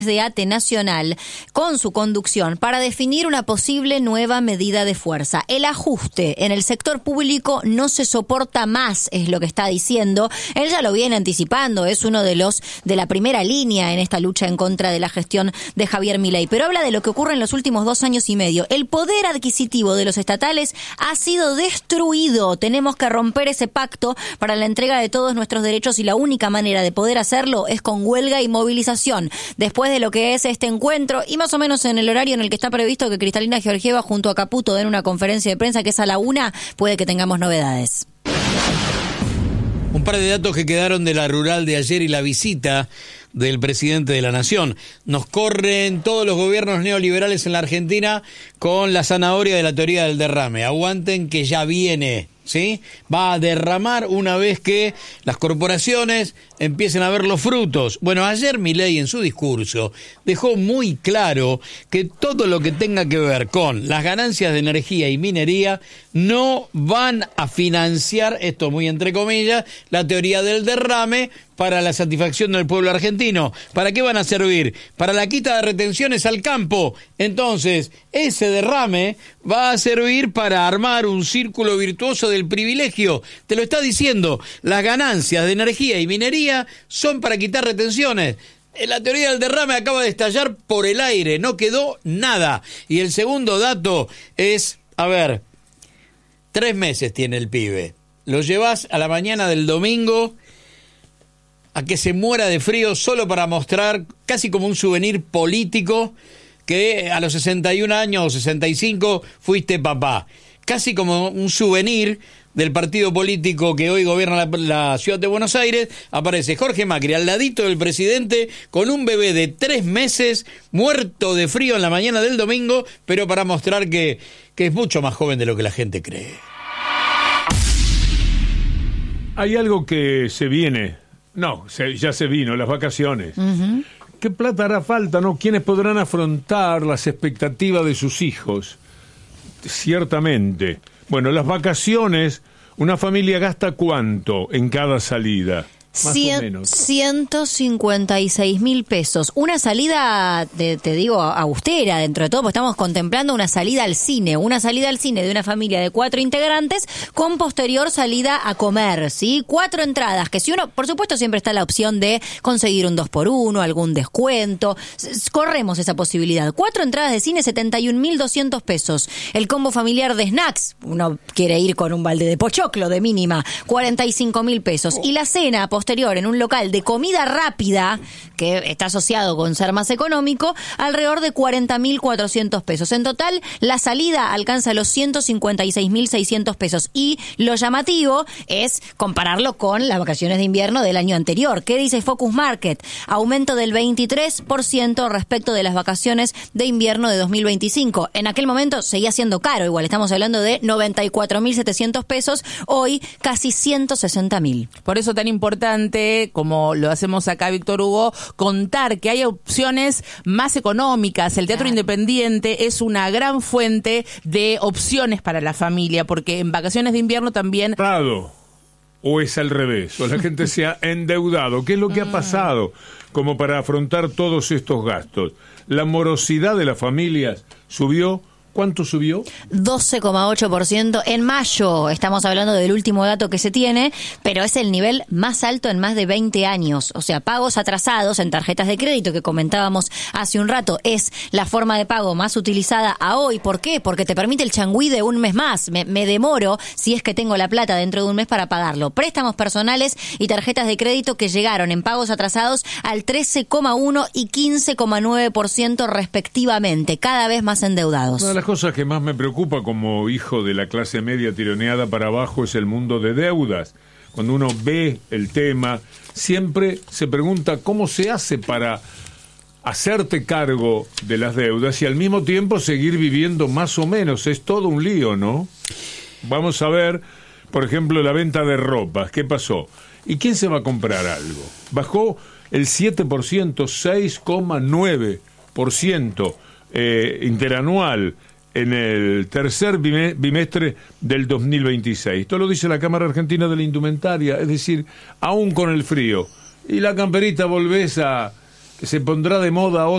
de ATE Nacional con su conducción para definir una posible nueva medida de fuerza. El ajuste en el sector público no se soporta más, es lo que está diciendo. Él ya lo viene anticipando, es uno de los de la primera línea en esta lucha en contra de la gestión de Javier Milei, pero habla de lo que ocurre en los últimos 2 años y medio. El poder adquisitivo de los estatales ha sido destruido. Tenemos que romper ese pacto para la entrega de todos nuestros derechos y la única manera de poder hacerlo es con huelga y movilización. Después de lo que es este encuentro y más o menos en el horario en el que está previsto que Cristalina Georgieva junto a Caputo den una conferencia de prensa que es a la 1, puede que tengamos novedades. Un par de datos que quedaron de la rural de ayer y la visita del presidente de la Nación. Nos corren todos los gobiernos neoliberales en la Argentina con la zanahoria de la teoría del derrame. Aguanten que ya viene, ¿sí? Va a derramar una vez que las corporaciones empiecen a ver los frutos. Bueno, ayer Milei en su discurso dejó muy claro que todo lo que tenga que ver con las ganancias de energía y minería no van a financiar, esto muy entre comillas, la teoría del derrame para la satisfacción del pueblo argentino. ¿Para qué van a servir? Para la quita de retenciones al campo. Entonces, ese derrame va a servir para armar un círculo virtuoso del privilegio. Te lo está diciendo, las ganancias de energía y minería son para quitar retenciones. La teoría del derrame acaba de estallar por el aire, no quedó nada. Y el segundo dato es, 3 meses tiene el pibe. Lo llevas a la mañana del domingo a que se muera de frío solo para mostrar, casi como un souvenir político, que a los 61 años o 65 fuiste papá. Casi como un souvenir del partido político que hoy gobierna la ciudad de Buenos Aires. Aparece Jorge Macri al ladito del presidente con un bebé de 3 meses muerto de frío en la mañana del domingo, pero para mostrar que es mucho más joven de lo que la gente cree. Hay algo que se viene. Ya se vino, las vacaciones. Uh-huh. ¿Qué plata hará falta, no? ¿Quiénes podrán afrontar las expectativas de sus hijos? Ciertamente. Bueno, las vacaciones, ¿una familia gasta cuánto en cada salida? Más o menos. 156.000 pesos. Una salida, te digo, austera dentro de todo, porque estamos contemplando una salida al cine. Una salida al cine de una familia de 4 integrantes con posterior salida a comer, ¿sí? 4 entradas, que si uno, por supuesto, siempre está la opción de conseguir un 2x1, algún descuento. Corremos esa posibilidad. 4 entradas de cine, 71.200 pesos. El combo familiar de snacks, uno quiere ir con un balde de pochoclo de mínima, 45.000 pesos. Y la cena posterior en un local de comida rápida, que está asociado con ser más económico, alrededor de 40.400 pesos. En total, la salida alcanza los 156.600 pesos. Y lo llamativo es compararlo con las vacaciones de invierno del año anterior. ¿Qué dice Focus Market? Aumento del 23% respecto de las vacaciones de invierno de 2025. En aquel momento seguía siendo caro, igual estamos hablando de 94.700 pesos, hoy casi 160.000. Por eso tan importante, como lo hacemos acá, Víctor Hugo, contar que hay opciones más económicas. El teatro independiente es una gran fuente de opciones para la familia, porque en vacaciones de invierno también... ¿O es al revés? ¿O la gente se ha endeudado? ¿Qué es lo que ha pasado como para afrontar todos estos gastos? La morosidad de las familias subió. ¿Cuánto subió? 12,8% en mayo. Estamos hablando del último dato que se tiene, pero es el nivel más alto en más de 20 años. O sea, pagos atrasados en tarjetas de crédito que comentábamos hace un rato es la forma de pago más utilizada a hoy. ¿Por qué? Porque te permite el changüí de un mes más. Me demoro si es que tengo la plata dentro de un mes para pagarlo. Préstamos personales y tarjetas de crédito que llegaron en pagos atrasados al 13,1 y 15,9% respectivamente, cada vez más endeudados. Las cosas que más me preocupa como hijo de la clase media tironeada para abajo es el mundo de deudas. Cuando uno ve el tema, siempre se pregunta cómo se hace para hacerte cargo de las deudas y al mismo tiempo seguir viviendo más o menos. Es todo un lío, ¿no? Vamos a ver, por ejemplo, la venta de ropas. ¿Qué pasó? ¿Y quién se va a comprar algo? Bajó el 7%, 6,9% interanual en el tercer bimestre del 2026. Esto lo dice la Cámara Argentina de la Indumentaria, es decir, aún con el frío. Y la camperita se pondrá de moda